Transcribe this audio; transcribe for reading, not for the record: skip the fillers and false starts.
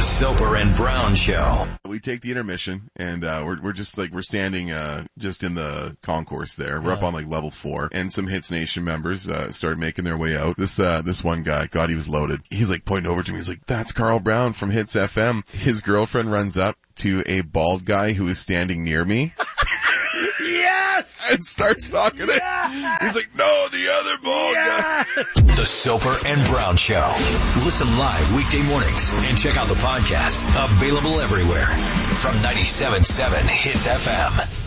Soper and Brown Show. We take the intermission, and we're standing just in the concourse there. We're up on like level 4, and some Hits Nation members started making their way out. This one guy, God, he was loaded. He's like pointing over to me. He's like, "That's Carl Brown from Hits FM." His girlfriend runs up to a bald guy who is standing near me. Yes! And starts talking to him. He's like, "No, the other bald guy." The Soper and Brown Show. Listen live weekday mornings and check out the podcast. Available everywhere from 97.7 Hits FM.